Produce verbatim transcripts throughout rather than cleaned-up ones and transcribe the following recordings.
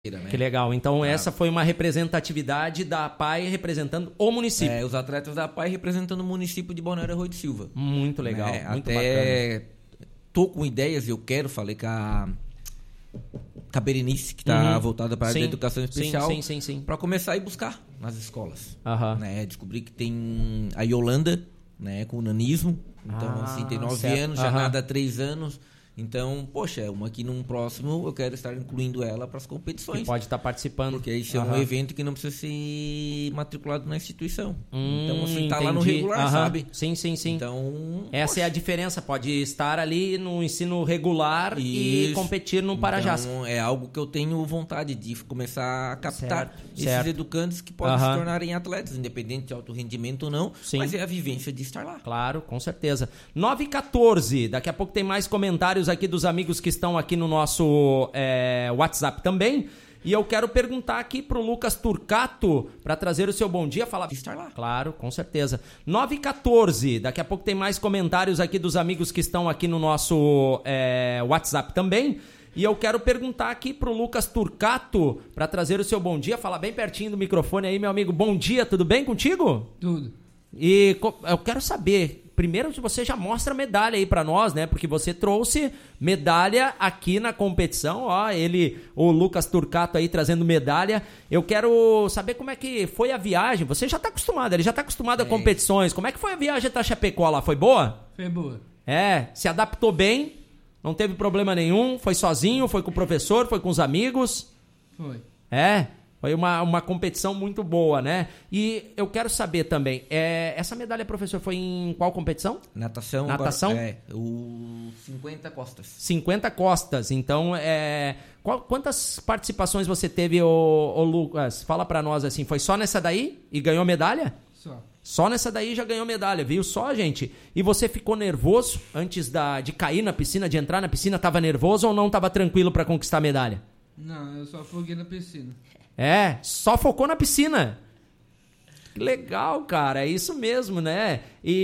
Né? Que legal. Então, ah. essa foi uma representatividade da A P A I representando o município. É, os atletas da A P A I representando o município de Balneário Arroio de Silva. Muito legal, né? muito Até bacana. Tô com ideias, eu quero, falei com a, com a Berenice, que está uhum. voltada para a área da educação especial, sim, sim, sim, sim. para começar a ir buscar nas escolas. Uhum. Né? Descobri que tem a Yolanda, né, com o nanismo. Então, ah, assim, tem nove certo. anos, já uhum. nada há três anos. Então, poxa, uma aqui num próximo, eu quero estar incluindo ela para as competições. Que pode estar participando. Porque isso uhum. é um evento que não precisa ser matriculado na instituição. Hum, então, assim, tá entendi. lá no regular, uhum. sabe? Sim, sim, sim. Então, essa poxa. é a diferença. Pode estar ali no ensino regular isso. e competir no Parajás. Então, é algo que eu tenho vontade de começar a captar certo. esses certo. educandos que podem uhum. se tornarem atletas, independente de alto rendimento ou não. Sim. Mas é a vivência de estar lá. Claro, com certeza. nove e quatorze. Daqui a pouco tem mais comentários aqui dos amigos que estão aqui no nosso é, WhatsApp também. E eu quero perguntar aqui pro Lucas Turcato para trazer o seu bom dia, falar de estar lá. Claro, com certeza. nove e quatorze. Daqui a pouco tem mais comentários aqui dos amigos que estão aqui no nosso é, WhatsApp também. E eu quero perguntar aqui pro Lucas Turcato para trazer o seu bom dia, falar bem pertinho do microfone aí, meu amigo. Bom dia, tudo bem contigo? Tudo. E eu quero saber, primeiro que você já mostra a medalha aí pra nós, né? Porque você trouxe medalha aqui na competição, ó, ele, o Lucas Turcato aí trazendo medalha. Eu quero saber como é que foi a viagem. Você já tá acostumado, ele já tá acostumado é. a competições. Como é que foi a viagem até Chapecó lá? Foi boa? Foi boa. É, se adaptou bem, não teve problema nenhum, foi sozinho, foi com o professor, foi com os amigos? Foi. É. Foi uma, uma competição muito boa, né? E eu quero saber também, é, essa medalha, professor, foi em qual competição? Natação. Natação? Agora, é, o cinquenta costas. cinquenta costas. Então, é, qual, quantas participações você teve, ô, ô Lucas? Fala pra nós assim, foi só nessa daí e ganhou medalha? Só. Só nessa daí já ganhou medalha, viu? Só, gente. E você ficou nervoso antes da, de cair na piscina, de entrar na piscina? Tava nervoso ou não tava tranquilo pra conquistar a medalha? Não, eu só afoguei na piscina. É, só focou na piscina. Legal, cara, é isso mesmo, né?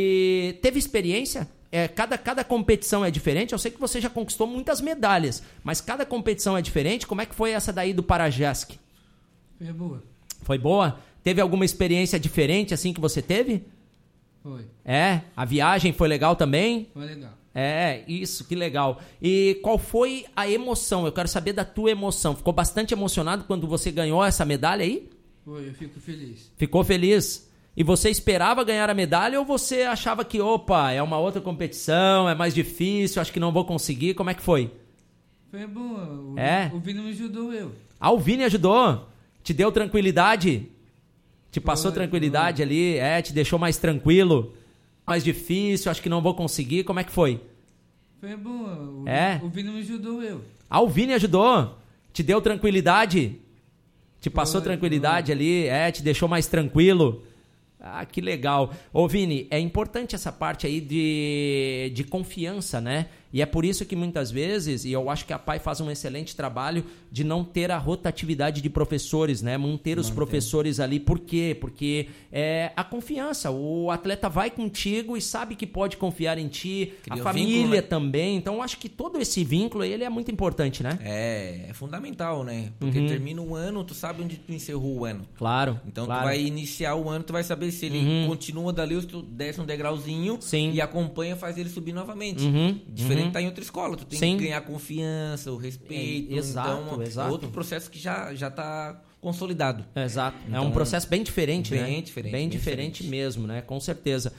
E teve experiência? É, cada, cada competição é diferente? Eu sei que você já conquistou muitas medalhas, mas cada competição é diferente? Como é que foi essa daí do Parajesc? Foi boa. Foi boa? Teve alguma experiência diferente assim que você teve? Foi. É, a viagem foi legal também? Foi legal. É, isso, que legal. E qual foi a emoção? Eu quero saber da tua emoção. Ficou bastante emocionado quando você ganhou essa medalha aí? Foi, eu fico feliz. Ficou feliz? E você esperava ganhar a medalha ou você achava que, opa, é uma outra competição, é mais difícil, acho que não vou conseguir? Como é que foi? Foi boa. O, é? o Vini me ajudou eu. Ah, o Vini ajudou? Te deu tranquilidade? Te passou foi, tranquilidade foi. ali? É, te deixou mais tranquilo? Mais difícil, acho que não vou conseguir. Como é que foi? Foi boa. O, é? o Vini me ajudou eu. Ah, o Vini ajudou? Te deu tranquilidade? Te passou foi, tranquilidade foi. ali? É, te deixou mais tranquilo? Ah, que legal. Ô, Vini, é importante essa parte aí de, de confiança, né? E é por isso que muitas vezes, e eu acho que a P A I faz um excelente trabalho de não ter a rotatividade de professores, né? Manter os Mantém. professores ali. Por quê? Porque é a confiança. O atleta vai contigo e sabe que pode confiar em ti. Cria a família vínculo, né? também. Então, eu acho que todo esse vínculo, ele é muito importante, né? É, é fundamental, né? Porque uhum. termina um ano, tu sabe onde tu encerrou o ano. Claro. Então, claro. tu vai iniciar o ano, tu vai saber se ele uhum. continua dali, ou se tu desce um degrauzinho Sim. e acompanha, faz ele subir novamente. Uhum. Diferente uhum. tá em outra escola, tu tem Sim. que ganhar confiança, o respeito. É, exato, então, exato. É outro processo que já, já tá consolidado. Exato. Então, é um processo bem diferente, bem né? Diferente, bem, bem diferente. diferente mesmo, né? Com certeza.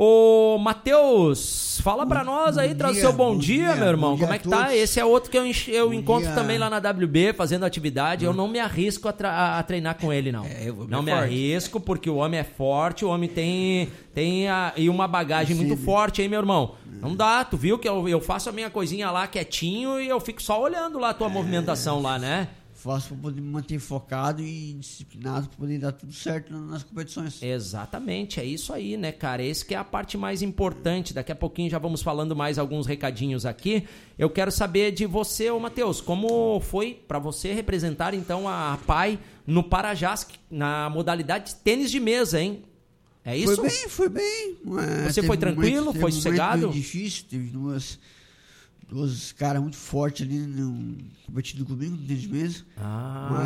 Ô, Matheus, fala pra nós aí, traz o seu bom, bom dia, dia, meu irmão. Como é que tá? Esse é outro que eu, enx... eu encontro dia. também lá na W B, fazendo atividade. Hum. Eu não me arrisco a, tra... a treinar com ele, não. É, não me forte. arrisco, porque o homem é forte, o homem tem, tem a... e uma bagagem Sim. muito forte, hein, meu irmão? Não dá, tu viu que eu, eu faço a minha coisinha lá quietinho e eu fico só olhando lá a tua é. movimentação lá, né? Faço para poder me manter focado e disciplinado para poder dar tudo certo nas competições. Exatamente, é isso aí, né, cara? Esse que é a parte mais importante. Daqui a pouquinho já vamos falando mais alguns recadinhos aqui. Eu quero saber de você, ô Matheus, como foi para você representar então a P A I no Parajás, na modalidade tênis de mesa, hein? É isso? Foi bem, foi bem. É, você foi tranquilo, momento, foi sossegado? Foi difícil, teve duas... Dois caras muito fortes ali, competindo comigo no tênis de mesa. Ah. Mas